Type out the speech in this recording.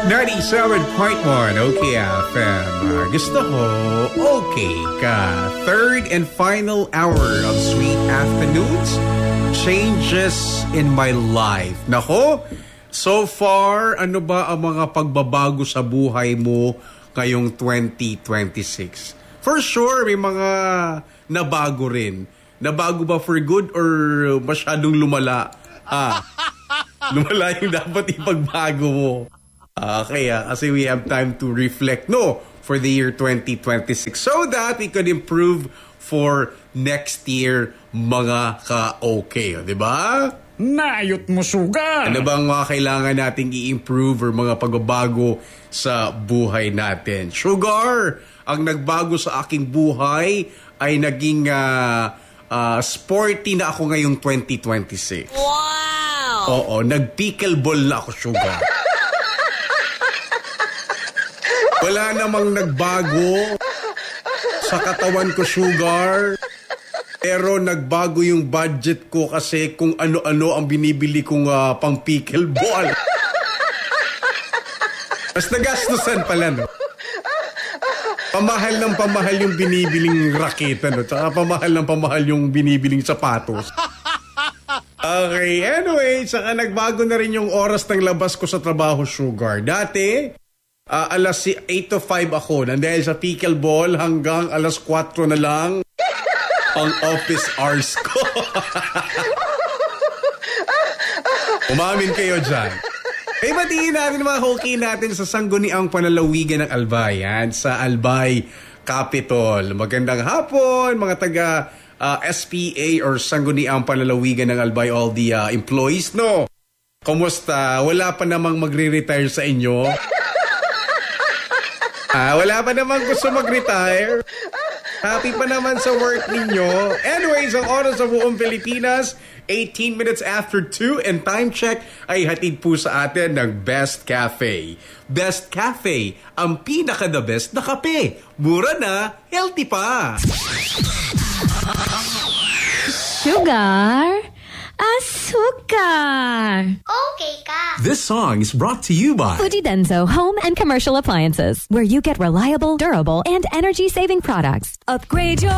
97.1 OK FM. Gusto ko, okay ka. Third and final hour of Sweet Afternoons. Changes in my life. Nako, so far, ano ba ang mga pagbabago sa buhay mo ngayong 2026? For sure, may mga nabago rin. Nabago ba for good or masyadong lumala? Lumala yung dapat ipagbago mo. Kaya kasi we have time to reflect, for the year 2026 so that we could improve for next year, mga ka-okay. Di ba? Naayot mo, sugar! Ano bang mga kailangan nating i-improve or mga pagbabago sa buhay natin? Sugar, ang nagbago sa aking buhay ay naging sporty na ako ngayong 2026. Wow! Oo, nag-pickleball na ako, sugar. Wala namang nagbago sa katawan ko, sugar. Pero nagbago yung budget ko kasi kung ano-ano ang binibili kong pang pickleball. Mas nagastusan pala, no? Pamahal ng pamahal yung binibiling raketa, no? Tsaka pamahal yung binibiling sapatos. Okay, anyway, saka nagbago na rin yung oras ng labas ko sa trabaho, sugar. Dati, alas 8 to 5 ako. Dahil sa pickleball hanggang alas 4 na lang ang office hours ko. Umamin kayo dyan. Eh, batiin natin mga hockey natin sa sangguniang panalawigan ng Albay. Yan, sa Albay Capitol. Magandang hapon, mga taga SPA or sangguniang panalawigan ng Albay, all the employees, no? Kumusta? Wala pa namang magre-retire sa inyo? Wala pa naman gusto mag-retire. Happy pa naman sa work ninyo. Anyways, ang oras sa buong Pilipinas, 18 minutes after 2, and time check ay hatid po sa atin ng Best Cafe. Best Cafe, ang pinaka-the best na kape. Mura na, healthy pa. Sugar? Azúcar! Okay ka. This song is brought to you by Fujidenzo Home and Commercial Appliances, where you get reliable, durable, and energy-saving products. Upgrade your